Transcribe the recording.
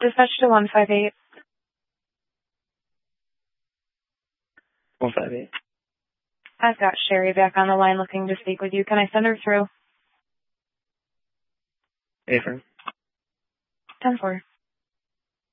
Dispatch to 158. 158. I've got Sherry back on the line looking to speak with you. Can I send her through? Affirm. 10-4.